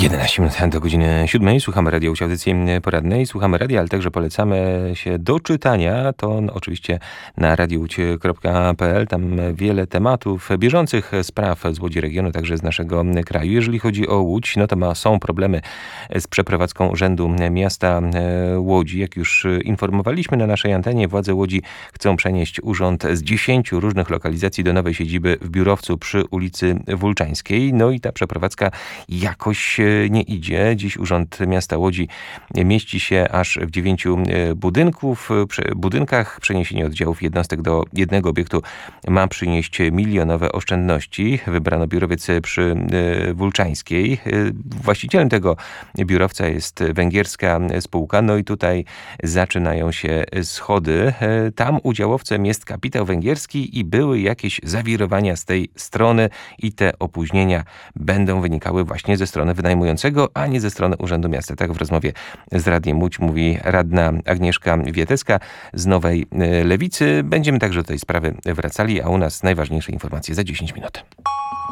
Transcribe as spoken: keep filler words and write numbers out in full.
jedenaście minut do godziny siódmej. Słuchamy radia u audycji poradnej. Słuchamy radia, ale także polecamy się do czytania. To no, oczywiście na radiouć kropka pe el. Tam wiele tematów, bieżących spraw z Łodzi regionu, także z naszego kraju. Jeżeli chodzi o Łódź, no to ma, są problemy z przeprowadzką Urzędu Miasta Łodzi. Jak już informowaliśmy na naszej antenie, władze Łodzi chcą przenieść urząd z dziesięciu różnych lokalizacji do nowej siedziby w Biurowcu przy ulicy Wólczańskiej. No i ta przeprowadzka jakoś nie idzie. Dziś Urząd Miasta Łodzi mieści się aż w dziewięciu budynków, budynkach. Przeniesienie oddziałów jednostek do jednego obiektu ma przynieść milionowe oszczędności. Wybrano biurowiec przy Wólczańskiej. Właścicielem tego biurowca jest węgierska spółka. No i tutaj zaczynają się schody. Tam udziałowcem jest kapitał węgierski i były jakieś zawirowania z tej strony i te opóźnienia będą wynikały właśnie ze strony wynajmującego, a nie ze strony Urzędu Miasta. Tak w rozmowie z Radiem Łódź mówi radna Agnieszka Wietecka z Nowej Lewicy. Będziemy także do tej sprawy wracali, a u nas najważniejsze informacje za dziesięć minut.